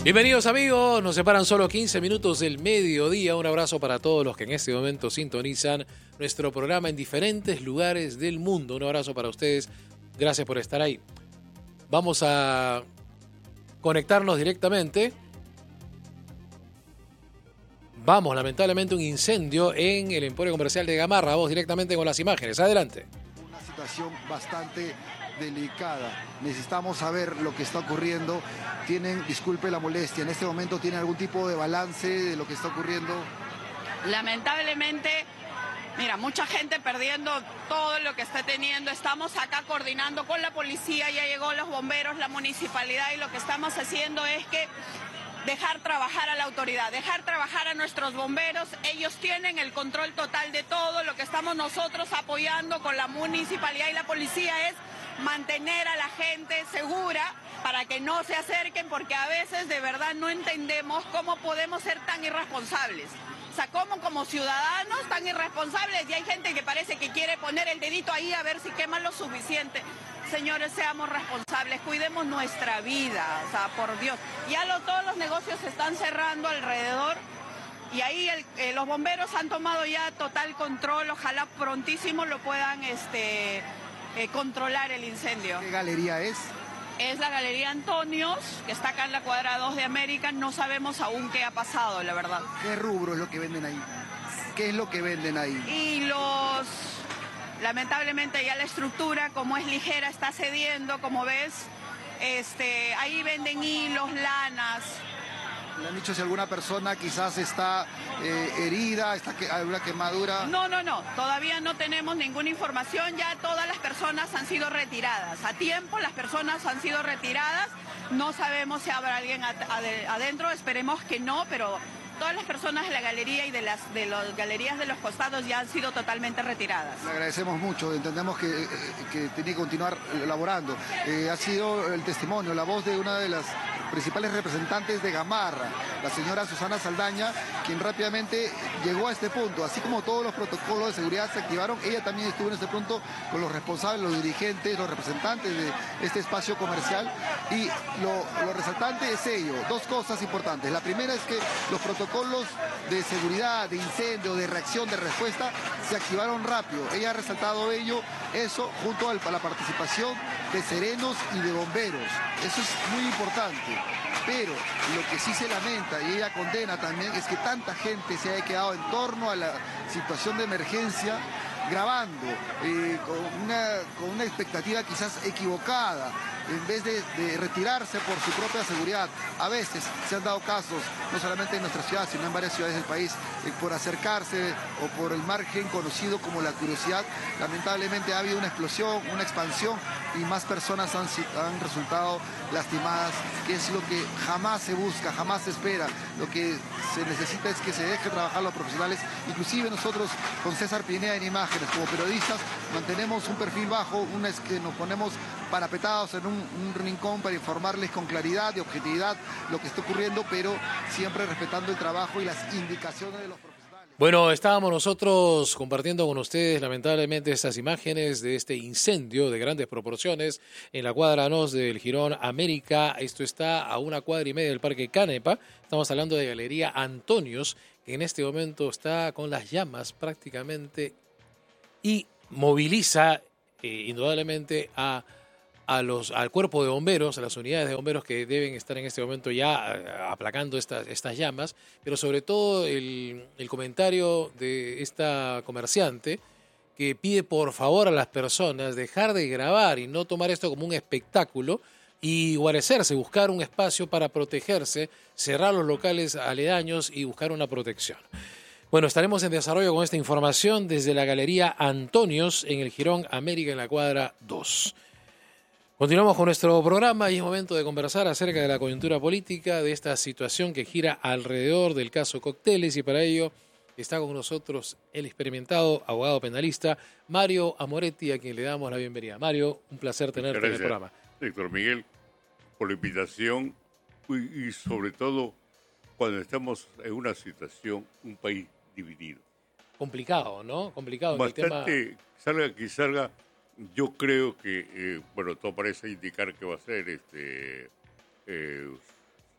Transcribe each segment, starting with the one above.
Bienvenidos amigos, nos separan solo 15 minutos del mediodía. Un abrazo para todos los que en este momento sintonizan nuestro programa en diferentes lugares del mundo. Un abrazo para ustedes, gracias por estar ahí. Vamos a conectarnos directamente. Vamos, lamentablemente un incendio en el Emporio Comercial de Gamarra. Vamos directamente con las imágenes, adelante. Una situación bastante delicada. Necesitamos saber lo que está ocurriendo. Disculpe la molestia, en este momento tienen algún tipo de balance de lo que está ocurriendo. Lamentablemente, mira, mucha gente perdiendo todo lo que está teniendo. Estamos acá coordinando con la policía, ya llegó los bomberos, la municipalidad, y lo que estamos haciendo es que dejar trabajar a la autoridad, dejar trabajar a nuestros bomberos. Ellos tienen el control total de todo. Lo que estamos nosotros apoyando con la municipalidad y la policía es mantener a la gente segura para que no se acerquen, porque a veces de verdad no entendemos cómo podemos ser tan irresponsables. O sea, cómo como ciudadanos tan irresponsables, y hay gente que parece que quiere poner el dedito ahí a ver si quema lo suficiente. Señores, seamos responsables, cuidemos nuestra vida, o sea, por Dios. Ya todos los negocios se están cerrando alrededor y ahí los bomberos han tomado ya total control. Ojalá prontísimo lo puedan controlar el incendio. ¿Qué galería es? Es la Galería Antonios, que está acá en la cuadra 2 de América. No sabemos aún qué ha pasado, la verdad. ¿Qué rubro es lo que venden ahí? ¿Qué es lo que venden ahí? Lamentablemente ya la estructura, como es ligera, está cediendo, como ves. Ahí venden hilos, lanas. ¿Le han dicho si alguna persona quizás está herida, alguna quemadura? No, todavía no tenemos ninguna información. Ya todas las personas han sido retiradas. A tiempo las personas han sido retiradas. No sabemos si habrá alguien adentro, esperemos que no, pero todas las personas de la galería y de las galerías de los costados ya han sido totalmente retiradas. Le agradecemos mucho, entendemos que tiene que continuar elaborando. Ha sido el testimonio, la voz de una de las principales representantes de Gamarra, la señora Susana Saldaña, quien rápidamente llegó a este punto. Así como todos los protocolos de seguridad se activaron, ella también estuvo en este punto con los responsables, los dirigentes, los representantes de este espacio comercial. Y lo resaltante es ello, dos cosas importantes. La primera es que los protocolos de seguridad, de incendio, de reacción, de respuesta, se activaron rápido. Ella ha resaltado eso junto a la participación de serenos y de bomberos. Eso es muy importante. Pero lo que sí se lamenta y ella condena también es que tanta gente se haya quedado en torno a la situación de emergencia grabando con una expectativa quizás equivocada, en vez de retirarse por su propia seguridad. A veces se han dado casos, no solamente en nuestra ciudad, sino en varias ciudades del país, por acercarse o por el margen conocido como la curiosidad. Lamentablemente ha habido una explosión, una expansión, y más personas han resultado lastimadas, que es lo que jamás se busca, jamás se espera. Lo que se necesita es que se deje trabajar los profesionales. Inclusive nosotros con César Pineda en Imágenes, como periodistas, mantenemos un perfil bajo, es que nos ponemos parapetados en un rincón para informarles con claridad y objetividad lo que está ocurriendo, pero siempre respetando el trabajo y las indicaciones de los profesionales. Bueno, estábamos nosotros compartiendo con ustedes lamentablemente estas imágenes de este incendio de grandes proporciones en la cuadra 2 del Jirón América. Esto está a 1,5 cuadras del Parque Canepa. Estamos hablando de Galería Antonios, que en este momento está con las llamas prácticamente y moviliza indudablemente al cuerpo de bomberos, a las unidades de bomberos que deben estar en este momento ya aplacando estas llamas, pero sobre todo el comentario de esta comerciante que pide por favor a las personas dejar de grabar y no tomar esto como un espectáculo y guarecerse, buscar un espacio para protegerse, cerrar los locales aledaños y buscar una protección. Bueno, estaremos en desarrollo con esta información desde la Galería Antonios en el Jirón América en la cuadra 2. Continuamos con nuestro programa y es momento de conversar acerca de la coyuntura política, de esta situación que gira alrededor del caso Cócteles, y para ello está con nosotros el experimentado abogado penalista Mario Amoretti, a quien le damos la bienvenida. Mario, un placer tenerte en el programa. Héctor Miguel, por la invitación y sobre todo cuando estamos en una situación, un país dividido. Complicado, ¿no? Complicado. Bastante, el tema... salga que salga. Yo creo que, todo parece indicar que va a ser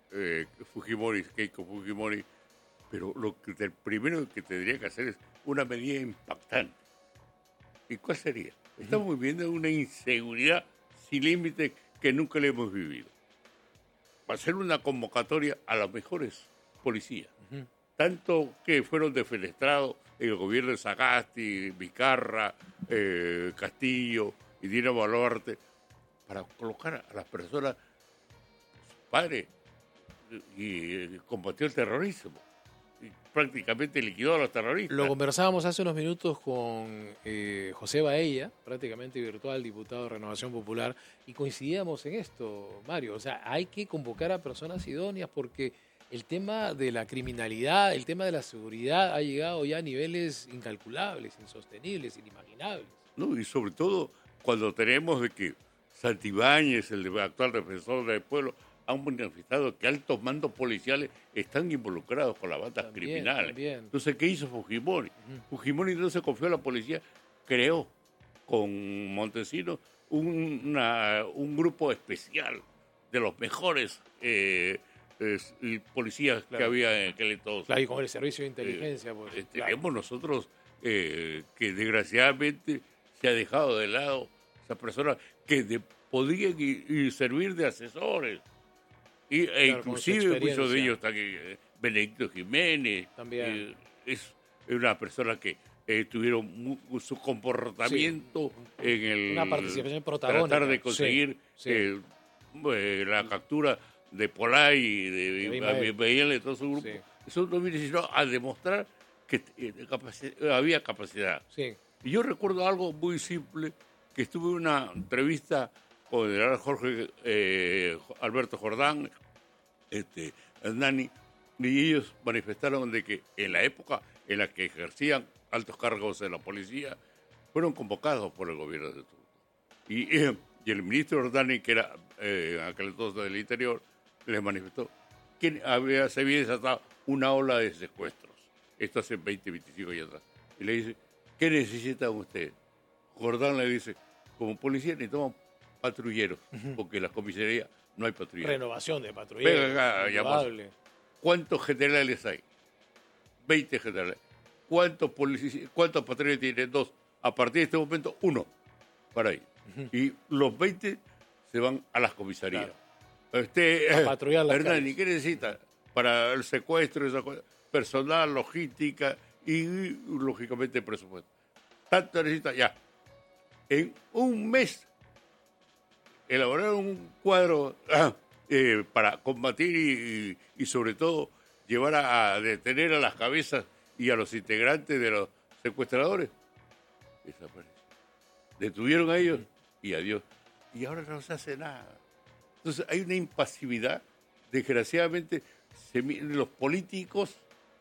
Fujimori, Keiko Fujimori, pero el primero que tendría que hacer es una medida impactante. ¿Y cuál sería? Estamos viviendo una inseguridad sin límite que nunca le hemos vivido. Hacer una convocatoria a las mejores policías, tanto que fueron defenestrados en el gobierno de Sagasti, Vizcarra, Castillo y Dina Boluarte, para colocar a las personas, su padre, y combatió el terrorismo. Y prácticamente liquidó a los terroristas. Lo conversábamos hace unos minutos con José Baella, prácticamente virtual, diputado de Renovación Popular, y coincidíamos en esto, Mario. O sea, hay que convocar a personas idóneas porque el tema de la criminalidad, el tema de la seguridad ha llegado ya a niveles incalculables, insostenibles, inimaginables. No, y sobre todo cuando tenemos de que Santibáñez, el actual defensor del pueblo, han manifestado que altos mandos policiales están involucrados con las bandas criminales. También. Entonces, ¿qué hizo Fujimori? Fujimori no se confió a la policía, creó con Montesinos un grupo especial de los mejores policías que había en aquel entonces. Claro, y con el servicio de inteligencia. Tenemos nosotros que desgraciadamente se ha dejado de lado esas personas que podrían servir de asesores. Inclusive muchos de ellos están Benedicto Jiménez, también es una persona que tuvieron su comportamiento en una participación protagónica, tratar de conseguir la captura de Polay y de Abimael y todo su grupo. Eso no viene sino a demostrar que había capacidad. Y yo recuerdo algo muy simple, que estuve en una entrevista con el general Jorge Alberto Jordán, Hernani, y ellos manifestaron de que en la época en la que ejercían altos cargos en la policía, fueron convocados por el gobierno de Turco. Y el ministro Hernani, que era aquel entonces del Interior, les manifestó que se había desatado una ola de secuestros. Esto hace 20, 25 años atrás. Y le dice, ¿qué necesitan ustedes? Jordán le dice, como policía necesitamos patrulleros, porque en la comisaría no hay patrulleros. Renovación de patrulleros. Venga, ¿cuántos generales hay? 20 generales. ¿Cuántos patrulleros tienen? 2. A partir de este momento, 1 para ahí. Y los 20 se van a las comisarías. A patrullar las Hernani, ¿qué necesita para el secuestro, personal, logística y, lógicamente, presupuesto? Tanto necesita ya. En un mes elaboraron un cuadro para combatir y sobre todo llevar a detener a las cabezas y a los integrantes de los secuestradores. Desapareció. Detuvieron a ellos y adiós. Y ahora no se hace nada. Entonces hay una impasividad. Desgraciadamente, los políticos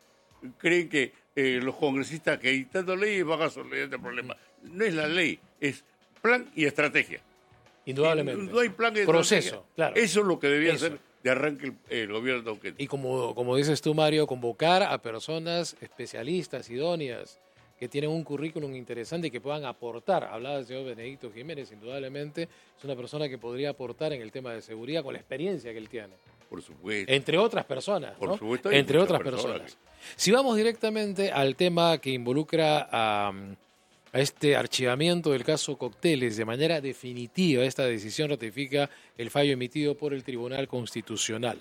creen que los congresistas que dictando leyes van a solucionar este problema. No es la ley, es plan y estrategia. Indudablemente. No hay plan y proceso, claro. Eso es lo que debía hacer de arranque el gobierno de Neuquén. Y como dices tú, Mario, convocar a personas especialistas, idóneas, que tienen un currículum interesante y que puedan aportar. Hablaba el señor Benedicto Jiménez, indudablemente, es una persona que podría aportar en el tema de seguridad con la experiencia que él tiene. Por supuesto. Entre otras personas, ¿no? Por supuesto. Entre otras personas. Si vamos directamente al tema que involucra a este archivamiento del caso Cócteles, de manera definitiva, esta decisión ratifica el fallo emitido por el Tribunal Constitucional.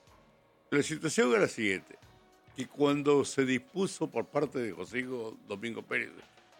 La situación era la siguiente, que cuando se dispuso por parte de José Domingo Pérez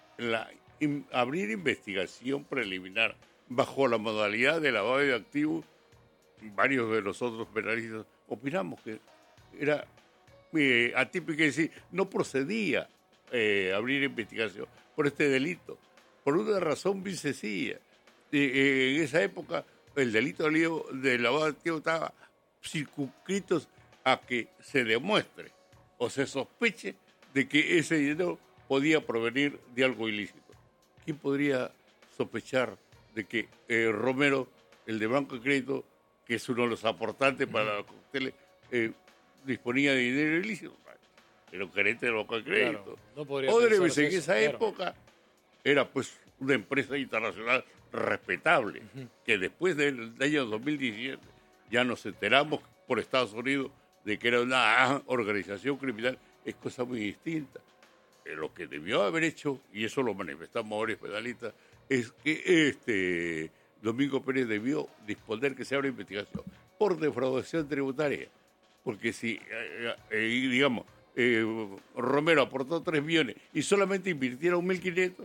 abrir investigación preliminar bajo la modalidad de lavado de activos, varios de nosotros penalistas opinamos que era atípico, es decir, no procedía abrir investigación por este delito, por una razón bien sencilla. En esa época el delito de lavado de activos estaba circunscrito a que se demuestre o se sospeche de que ese dinero podía provenir de algo ilícito. ¿Quién podría sospechar de que Romero, el de Banco de Crédito, que es uno de los aportantes para los cócteles, disponía de dinero ilícito? Era un gerente de Banco de Crédito. Claro, no Odebrecht en esa época era pues una empresa internacional respetable, que después del año 2017 ya nos enteramos por Estados Unidos de que era una organización criminal, es cosa muy distinta. Lo que debió haber hecho, y eso lo manifestamos varios pedalistas, es que Domingo Pérez debió disponer que se abra investigación por defraudación tributaria. Porque si, digamos, Romero aportó 3 millones y solamente invirtieron 1.500,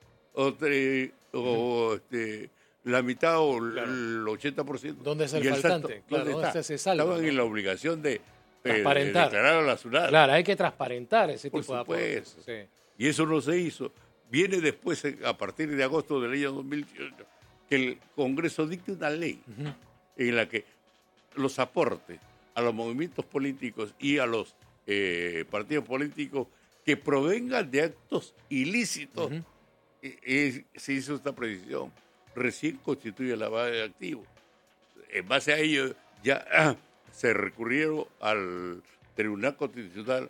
la mitad o el 80%. ¿Dónde es el faltante? Claro, ¿dónde está? Se salva, Estaban ¿no? en la obligación de Transparentar. declarar a la SUNAT. Claro, hay que transparentar ese Por tipo de aportes. supuesto. Sí. Y eso no se hizo. Viene después, a partir de agosto del año 2018, que el Congreso dicte una ley en la que los aportes a los movimientos políticos y a los partidos políticos que provengan de actos ilícitos, se hizo esta precisión, recién constituye la base de activos. En base a ello ya se recurrieron al Tribunal Constitucional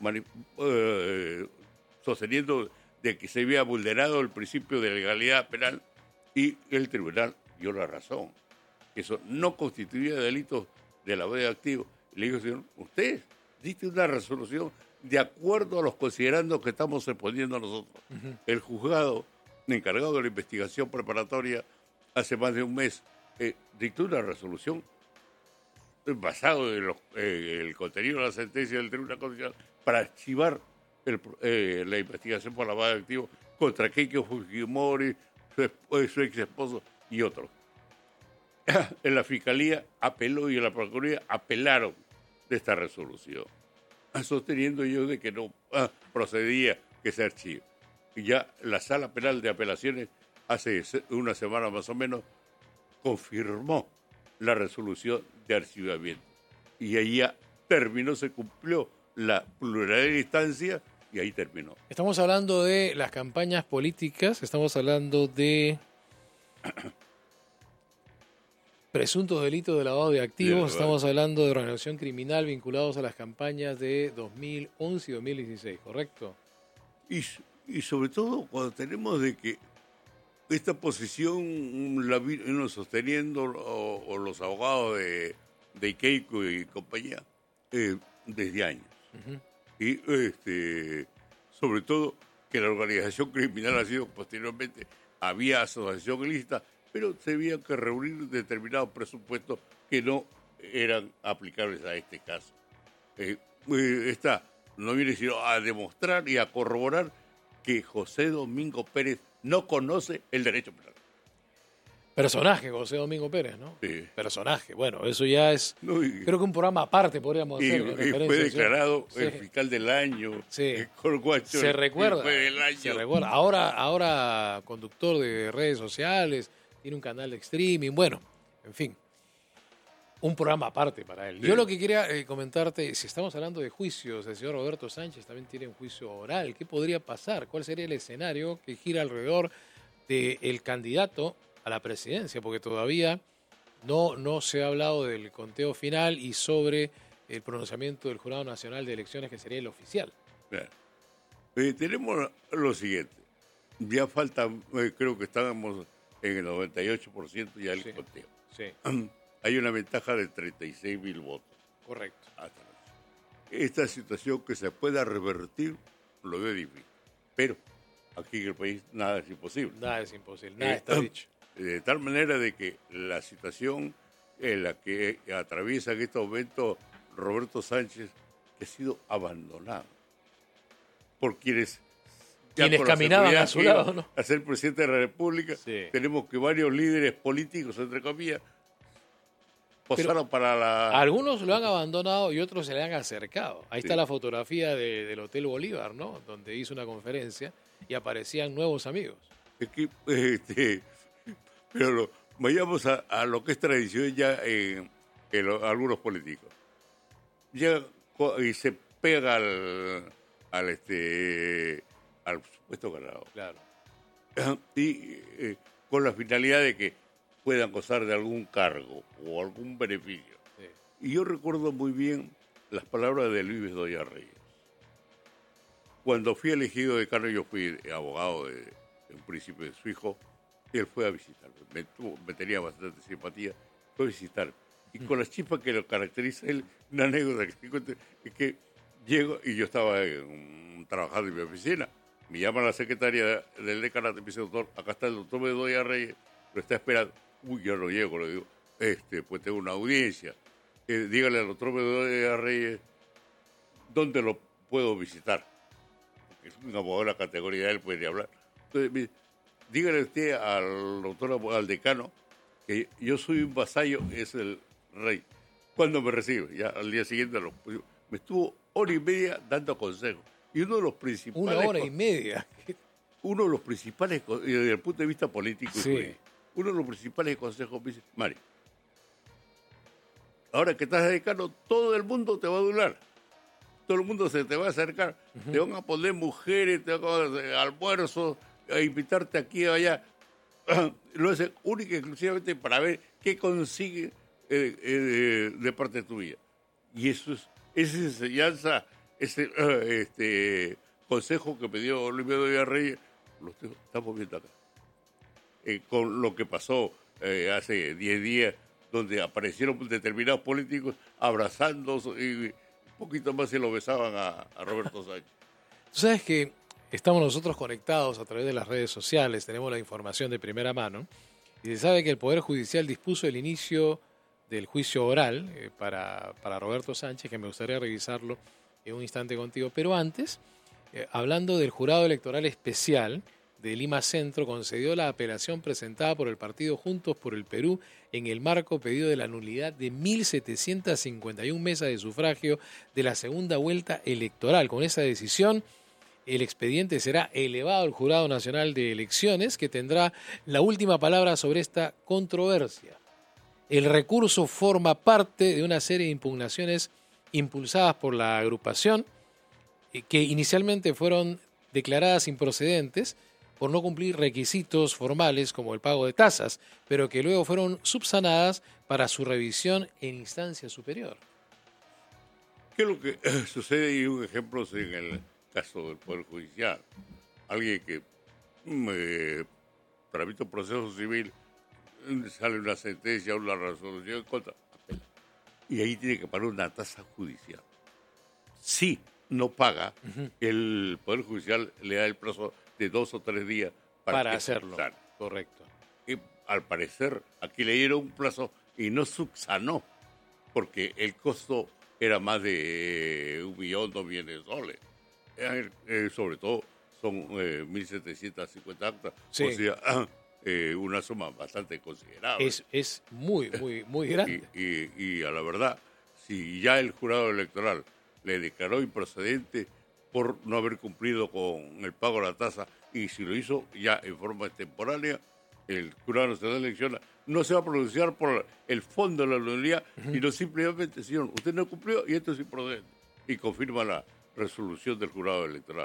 sosteniendo de que se había vulnerado el principio de legalidad penal y el tribunal dio la razón. Eso no constituía delito de lavado de activos. Le digo, señor, usted diste una resolución de acuerdo a los considerandos que estamos exponiendo nosotros. El juzgado encargado de la investigación preparatoria hace más de un mes dictó una resolución basado en el contenido de la sentencia del Tribunal Constitucional para archivar la investigación por lavado de activos contra Keiko Fujimori, su ex esposo y otros. En la Fiscalía apeló y en la Procuraduría apelaron de esta resolución, sosteniendo yo de que no procedía que se archive. Y ya la Sala Penal de Apelaciones hace una semana más o menos confirmó la resolución de archivamiento. Y ahí ya terminó, se cumplió la pluralidad de instancias y ahí terminó. Estamos hablando de las campañas políticas, estamos hablando de presuntos delitos de lavado de activos, estamos hablando de organización criminal vinculados a las campañas de 2011 y 2016, ¿correcto? Y sobre todo cuando tenemos de que esta posición la vino sosteniendo o los abogados de Keiko y compañía desde años. Y sobre todo que la organización criminal ha sido posteriormente, había asociación ilícita, pero se había que reunir determinados presupuestos que no eran aplicables a este caso. Esta no viene sino a demostrar y a corroborar que José Domingo Pérez no conoce el derecho penal. Personaje, José Domingo Pérez, ¿no? Sí. Personaje. Bueno, eso ya es, creo que un programa aparte podríamos hacer. Y fue declarado ¿sí? el fiscal del año. Sí. Corguacho, se recuerda. Del año. Se recuerda. Ahora conductor de redes sociales, tiene un canal de streaming. Bueno, en fin. Un programa aparte para él. Sí. Yo lo que quería comentarte, si estamos hablando de juicios, el señor Roberto Sánchez también tiene un juicio oral. ¿Qué podría pasar? ¿Cuál sería el escenario que gira alrededor del candidato a la presidencia? Porque todavía no se ha hablado del conteo final y sobre el pronunciamiento del Jurado Nacional de Elecciones, que sería el oficial. Tenemos lo siguiente. Ya falta, creo que estábamos en el 98% ya del conteo. Sí. Hay una ventaja de 36.000 votos. Correcto. Esta situación que se pueda revertir, lo veo difícil. Pero aquí en el país nada es imposible. Nada es imposible, nada está dicho. De tal manera de que la situación en la que atraviesa en este momento Roberto Sánchez, que ha sido abandonado por quienes caminaban a su lado, ¿no? A ser presidente de la República. Sí. Tenemos que varios líderes políticos, entre comillas, posaron para la... Algunos lo han abandonado y otros se le han acercado. Ahí está la fotografía del Hotel Bolívar, ¿no? Donde hizo una conferencia y aparecían nuevos amigos. Es que, pero vayamos a lo que es tradición ya en algunos políticos. Ya y se pega al supuesto ganador. Claro. Y con la finalidad de que puedan gozar de algún cargo o algún beneficio. Sí. Y yo recuerdo muy bien las palabras de Luis Bedoya Reyes. Cuando fui elegido decano, yo fui abogado de un príncipe de su hijo, y él fue a visitarme. Me tenía bastante simpatía, fue a visitarme. Y con la chispa que lo caracteriza él, una anécdota que te cuento, es que llego y yo estaba trabajando en mi oficina. Me llama la secretaria del decanato y me dice, doctor, acá está el doctor Bedoya Reyes, lo está esperando. Uy, yo no llego, le digo, pues tengo una audiencia. Dígale al doctor Bedoya Reyes dónde lo puedo visitar. Es un abogado de la categoría de él, puede hablar. Entonces, dígale usted al doctor, al decano, que yo soy un vasallo, es el rey. ¿Cuándo me recibe? Ya al día siguiente me estuvo hora y media dando consejos. Y uno de los principales... Una hora y media. Uno de los principales, desde el punto de vista político, Sí. uno de los principales consejos me dice, Mari, ahora que estás de decano, todo el mundo te va a adular. Todo el mundo se te va a acercar. Te van a poner mujeres, te van a hacer almuerzos, a invitarte aquí y allá. Lo hacen única y exclusivamente para ver qué consigue de parte tuya. Y eso es, esa enseñanza, ese consejo que me dio Luis Bedoya Reyes, lo estamos viendo acá. Con lo que pasó hace 10 días, donde aparecieron determinados políticos abrazándose y un poquito más se lo besaban a Roberto Sánchez. Tú sabes que estamos nosotros conectados a través de las redes sociales, tenemos la información de primera mano, y se sabe que el Poder Judicial dispuso el inicio del juicio oral para Roberto Sánchez, que me gustaría revisarlo en un instante contigo. Pero antes, hablando del jurado electoral especial de Lima Centro, concedió la apelación presentada por el partido Juntos por el Perú en el marco pedido de la nulidad de 1.751 mesas de sufragio de la segunda vuelta electoral. Con esa decisión, el expediente será elevado al Jurado Nacional de Elecciones, que tendrá la última palabra sobre esta controversia. El recurso forma parte de una serie de impugnaciones impulsadas por la agrupación, que inicialmente fueron declaradas improcedentes por no cumplir requisitos formales como el pago de tasas, pero que luego fueron subsanadas para su revisión en instancia superior. ¿Qué es lo que sucede? Y un ejemplo es en el caso del Poder Judicial. Alguien que tramita un proceso civil, sale una sentencia o una resolución en contra, y ahí tiene que pagar una tasa judicial. Si no paga, el Poder Judicial le da el plazo de 2 o 3 días para hacerlo. Correcto. Y al parecer, aquí le dieron un plazo y no subsanó, porque el costo era más de 1 millón, 2 millones de soles. Sobre todo son 1.750 actas, sí. O sea, una suma bastante considerable. Es muy grande. Y a la verdad, si ya el jurado electoral le declaró improcedente por no haber cumplido con el pago de la tasa, y si lo hizo ya en forma extemporánea, el Jurado Nacional de Elecciones no se va a pronunciar por el fondo de la nulidad, sino simplemente, señor, usted no cumplió y esto es improcedente. Y confirma la resolución del Jurado Electoral.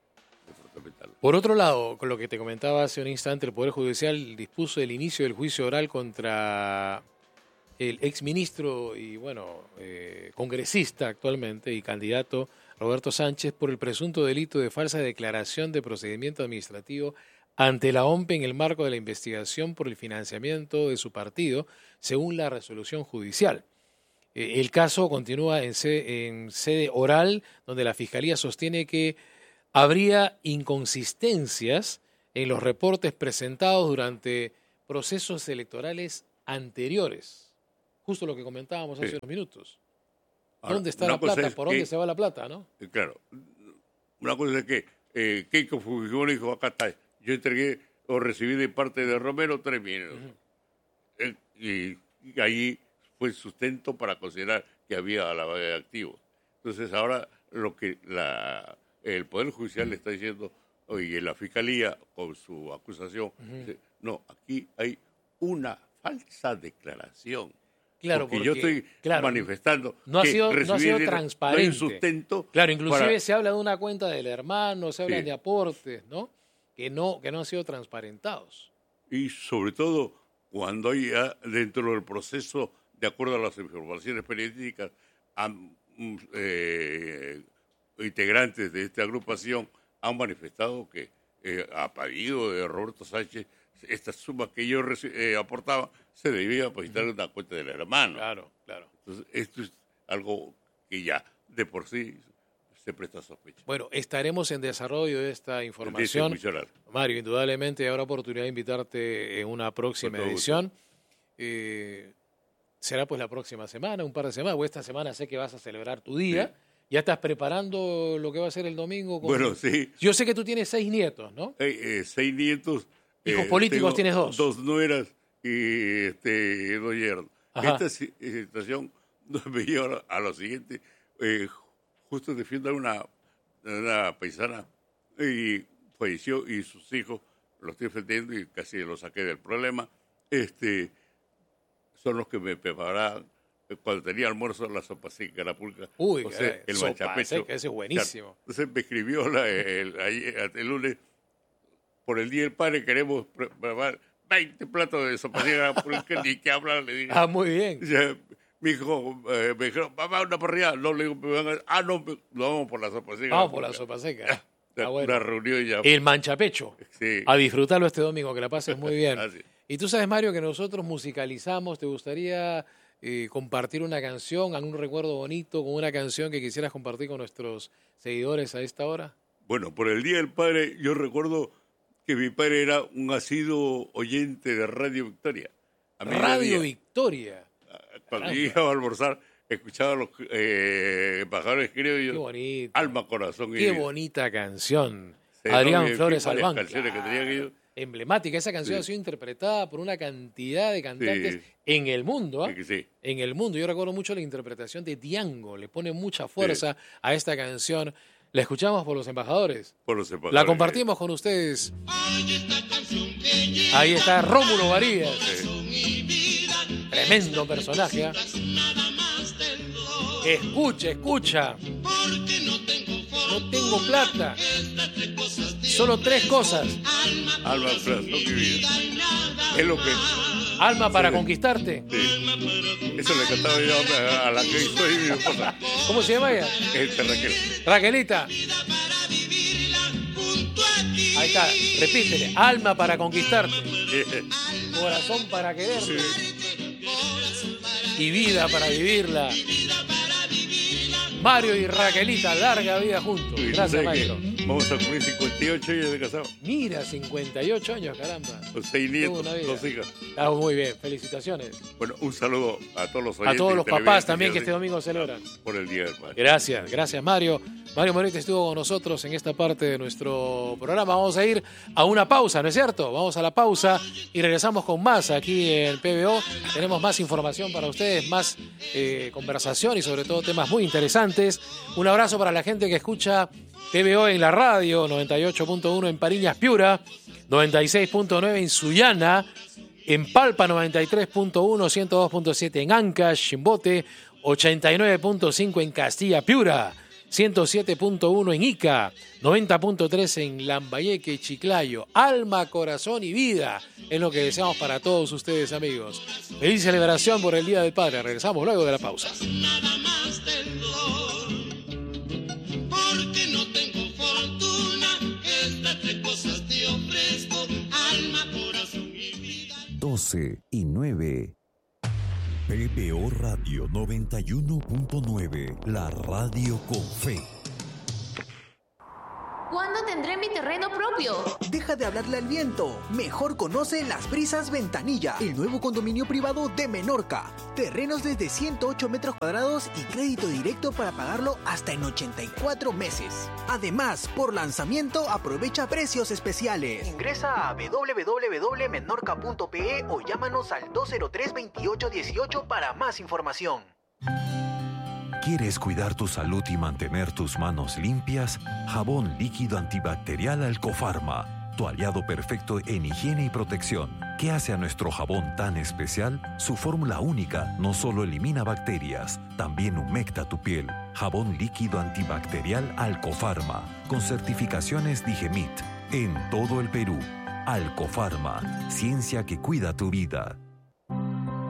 Por otro lado, con lo que te comentaba hace un instante, el Poder Judicial dispuso el inicio del juicio oral contra el exministro y, congresista actualmente y candidato Roberto Sánchez por el presunto delito de falsa declaración de procedimiento administrativo ante la OMPE en el marco de la investigación por el financiamiento de su partido, según la resolución judicial. El caso continúa en sede oral, donde la Fiscalía sostiene que habría inconsistencias en los reportes presentados durante procesos electorales anteriores. Justo lo que comentábamos hace unos minutos. ¿Dónde está la plata? ¿Por dónde se va la plata? ¿No? Claro. Una cosa es que Keiko Fujimori dijo, acá está, yo entregué o recibí de parte de Romero 3 millones. Y ahí fue el sustento para considerar que había lavado de activos. Entonces ahora lo que el Poder Judicial le está diciendo, y la Fiscalía con su acusación, dice, no, aquí hay una falsa declaración. Claro, porque yo estoy manifestando no ha sido transparente. No hay un sustento. Claro, inclusive se habla de una cuenta del hermano, se habla de aportes, ¿no? Que no han sido transparentados. Y sobre todo cuando hay dentro del proceso, de acuerdo a las informaciones periodísticas, integrantes de esta agrupación han manifestado que a pedido de Roberto Sánchez esta suma que yo aportaba se debía depositar en una cuenta del hermano. Claro. Entonces, esto es algo que ya de por sí se presta a sospecha. Bueno, estaremos en desarrollo de esta información. Mario, indudablemente habrá oportunidad de invitarte en una próxima edición. Será pues la próxima semana, un par de semanas, o esta semana sé que vas a celebrar tu día. Sí. ¿Ya estás preparando lo que va a ser el domingo? Bueno, sí. Yo sé que tú tienes 6 nietos, ¿no? 6 nietos. Hijos políticos tienes 2. 2 nueras y 2 yernos. Esta situación me lleva a lo siguiente. Justo defiendo a una paisana y falleció y sus hijos los estoy defendiendo y casi los saqué del problema. Son los que me preparaban cuando tenía almuerzo la sopa seca, la pulca. Uy, el manchapecho. Ese es buenísimo. Entonces me escribió el lunes, por el Día del Padre queremos preparar 20 platos de sopa seca, la pulca, ni que hablar, le dije. Muy bien. O sea, mi hijo me dijeron, papá, una parrilla. No, le digo, no, vamos por la sopa seca. Vamos por la sopa seca. Bueno. Una reunión ya. El manchapecho. Sí. A disfrutarlo este domingo, que la pases muy bien. Y tú sabes, Mario, que nosotros musicalizamos. ¿Te gustaría compartir una canción, algún recuerdo bonito con una canción que quisieras compartir con nuestros seguidores a esta hora? Bueno, por el Día del Padre, yo recuerdo que mi padre era un asiduo oyente de Radio Victoria. Radio Victoria. Cuando llegaba a almorzar, escuchaba los embajadores criollos. Qué bonito. Alma, corazón y Qué vida. Bonita canción. Adrián Flores Albán. Canciones que tenían ellos. Emblemática. Esa canción ha sido interpretada por una cantidad de cantantes en el mundo. Sí. En el mundo. Yo recuerdo mucho la interpretación de Diango. Le pone mucha fuerza a esta canción. La escuchamos por los embajadores. Por los embajadores. La compartimos con ustedes. Ahí está Rómulo Varías. Tremendo personaje. Escucha. No tengo plata. Solo 3 cosas. Alma, corazón y vida. Es lo que... Alma para conquistarte. Sí. Eso le cantaba yo a la que soy mi esposa. ¿Cómo se llama ella? Raquel. Raquelita. Ahí está, repítele. Alma para conquistarte. Corazón para quererte. Y vida para vivirla. Mario y Raquelita, larga vida juntos. Gracias, Mario. Vamos a cumplir 58 años de casado. Mira, 58 años, caramba. Con 6 nietos, 2 hijas. Muy bien, felicitaciones. Bueno, un saludo a todos los oyentes. A todos los papás también que este domingo celebran. Por el Día del Padre. Gracias, Mario. Mario Moretti estuvo con nosotros en esta parte de nuestro programa. Vamos a ir a una pausa, ¿no es cierto? Vamos a la pausa y regresamos con más aquí en PBO. Tenemos más información para ustedes, más conversación y sobre todo temas muy interesantes. Un abrazo para la gente que escucha PBO en la radio, 98.1 en Pariñas, Piura, 96.9 en Sullana, en Palpa 93.1, 102.7 en Ancash, Chimbote, 89.5 en Castilla, Piura, 107.1 en Ica, 90.3 en Lambayeque, Chiclayo. Alma, corazón y vida es lo que deseamos para todos ustedes, amigos. Feliz celebración por el Día del Padre. Regresamos luego de la pausa. Nada más del dolor, porque no tengo fortuna, estas 3 cosas te ofrezco, alma, corazón y vida. 12:09. PBO Radio 91.9, la radio con fe. ¿Cuándo tendré mi terreno propio? Deja de hablarle al viento. Mejor conoce Las Brisas Ventanilla, el nuevo condominio privado de Menorca. Terrenos desde 108 metros cuadrados y crédito directo para pagarlo hasta en 84 meses. Además, por lanzamiento aprovecha precios especiales. Ingresa a www.menorca.pe o llámanos al 203-2818 para más información. ¿Quieres cuidar tu salud y mantener tus manos limpias? Jabón líquido antibacterial Alcofarma, tu aliado perfecto en higiene y protección. ¿Qué hace a nuestro jabón tan especial? Su fórmula única no solo elimina bacterias, también humecta tu piel. Jabón líquido antibacterial Alcofarma, con certificaciones Digemit, en todo el Perú. Alcofarma, ciencia que cuida tu vida.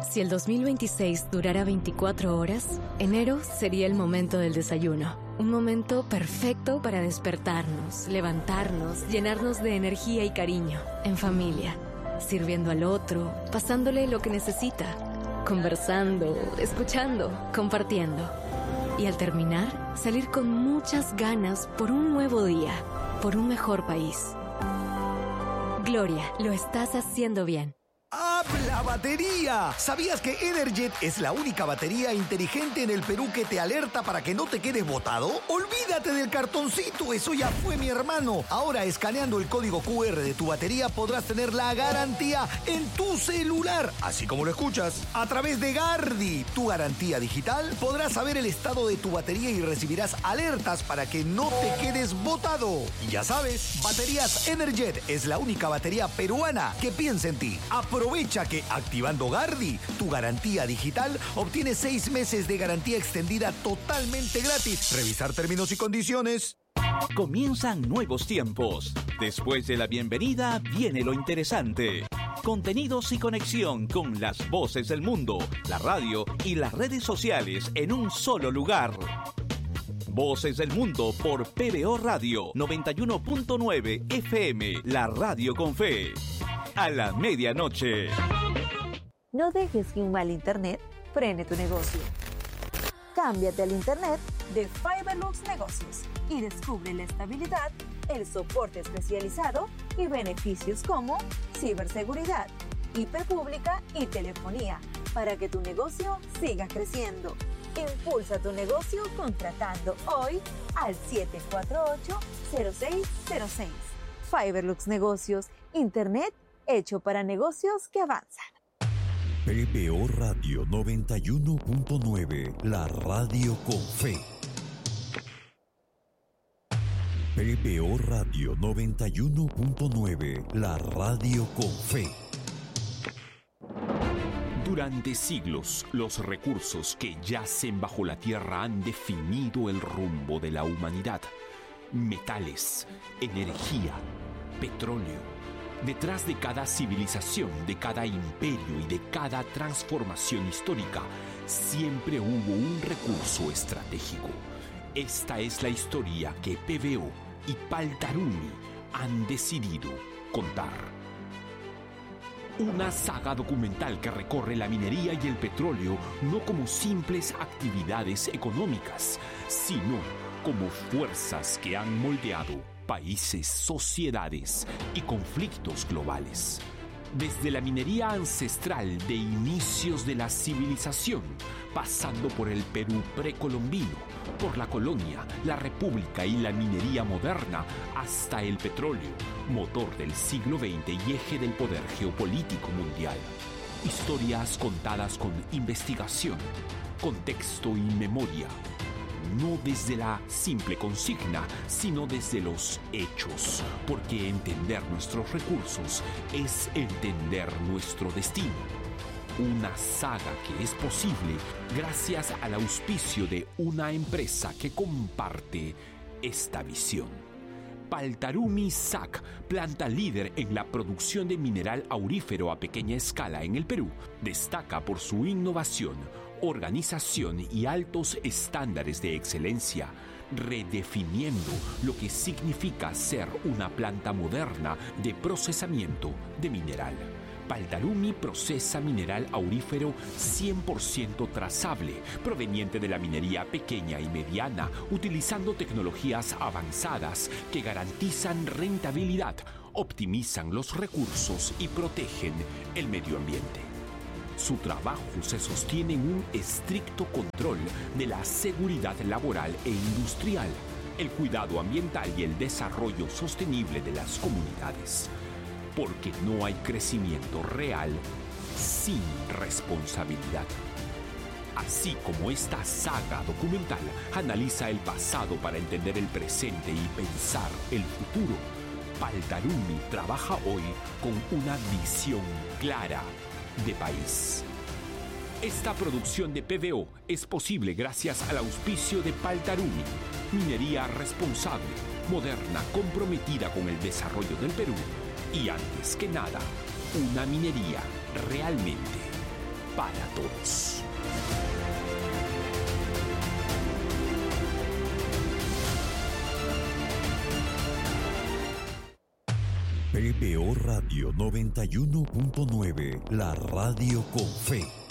Si el 2026 durara 24 horas, enero sería el momento del desayuno. Un momento perfecto para despertarnos, levantarnos, llenarnos de energía y cariño, en familia, sirviendo al otro, pasándole lo que necesita, conversando, escuchando, compartiendo. Y al terminar, salir con muchas ganas por un nuevo día, por un mejor país. Gloria, lo estás haciendo bien. ¡Habla batería! ¿Sabías que Energet es la única batería inteligente en el Perú que te alerta para que no te quedes botado? ¡Olvídate del cartoncito! ¡Eso ya fue, mi hermano! Ahora, escaneando el código QR de tu batería, podrás tener la garantía en tu celular. Así como lo escuchas. A través de Gardi, tu garantía digital, podrás saber el estado de tu batería y recibirás alertas para que no te quedes botado. Y ya sabes, Baterías Energet es la única batería peruana que piensa en ti. Aprovecha que activando Gardi, tu garantía digital, obtienes 6 meses de garantía extendida totalmente gratis. Revisar términos y condiciones. Comienzan nuevos tiempos. Después de la bienvenida viene lo interesante. Contenidos y conexión con las voces del mundo, la radio y las redes sociales en un solo lugar. Voces del Mundo por PBO Radio 91.9 FM, la radio con fe. A la medianoche. No dejes que un mal internet frene tu negocio. Cámbiate al internet de Fiberlux Negocios y descubre la estabilidad, el soporte especializado y beneficios como ciberseguridad, IP pública y telefonía para que tu negocio siga creciendo. Impulsa tu negocio contratando hoy al 748-0606. Fiberlux Negocios, internet hecho para negocios que avanzan. PBO Radio 91.9, la radio con fe. PBO Radio 91.9, la radio con fe. Durante siglos, los recursos que yacen bajo la tierra han definido el rumbo de la humanidad. Metales, energía, petróleo. Detrás de cada civilización, de cada imperio y de cada transformación histórica, siempre hubo un recurso estratégico. Esta es la historia que PBO y Paltarumi han decidido contar. Una saga documental que recorre la minería y el petróleo no como simples actividades económicas, sino como fuerzas que han moldeado países, sociedades y conflictos globales. Desde la minería ancestral de inicios de la civilización, pasando por el Perú precolombino, por la colonia, la república y la minería moderna, hasta el petróleo, motor del siglo XX y eje del poder geopolítico mundial. Historias contadas con investigación, contexto y memoria. No desde la simple consigna, sino desde los hechos, porque entender nuestros recursos es entender nuestro destino. Una saga que es posible gracias al auspicio de una empresa que comparte esta visión. Paltarumi SAC, planta líder en la producción de mineral aurífero a pequeña escala en el Perú, destaca por su innovación, organización y altos estándares de excelencia, redefiniendo lo que significa ser una planta moderna de procesamiento de mineral. Paltarumi procesa mineral aurífero 100% trazable, proveniente de la minería pequeña y mediana, utilizando tecnologías avanzadas que garantizan rentabilidad, optimizan los recursos y protegen el medio ambiente. Su trabajo se sostiene en un estricto control de la seguridad laboral e industrial, el cuidado ambiental y el desarrollo sostenible de las comunidades. Porque no hay crecimiento real sin responsabilidad. Así como esta saga documental analiza el pasado para entender el presente y pensar el futuro, Paltarumi trabaja hoy con una visión clara de país. Esta producción de PBO es posible gracias al auspicio de Paltarumi, minería responsable, moderna, comprometida con el desarrollo del Perú y, antes que nada, una minería realmente para todos. PBO Radio 91.9, la radio con fe.